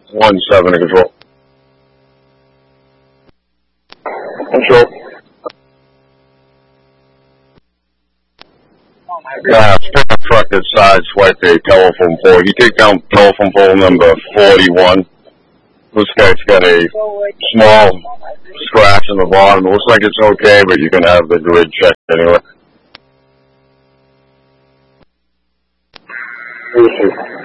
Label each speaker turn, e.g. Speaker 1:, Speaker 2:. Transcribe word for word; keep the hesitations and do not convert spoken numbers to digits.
Speaker 1: One seven to control. Control. Yeah, spot truck is side swipe a telephone pole. You take down telephone pole number forty-one. This guy's got a small scratch on the bottom. It looks like it's okay, but you can have the grid checked anyway.